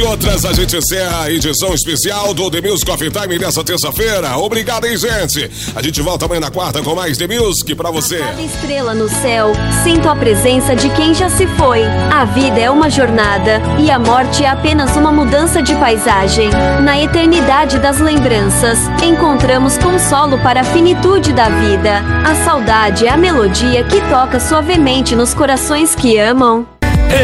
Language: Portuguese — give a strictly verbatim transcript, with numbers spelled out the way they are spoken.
Outras, a gente encerra a edição especial do The Music Coffee Time nessa terça-feira. Obrigado, hein, gente? A gente volta amanhã na quarta com mais The Music pra você. A cada estrela no céu, sinto a presença de quem já se foi. A vida é uma jornada e a morte é apenas uma mudança de paisagem. Na eternidade das lembranças, encontramos consolo para a finitude da vida. A saudade é a melodia que toca suavemente nos corações que amam.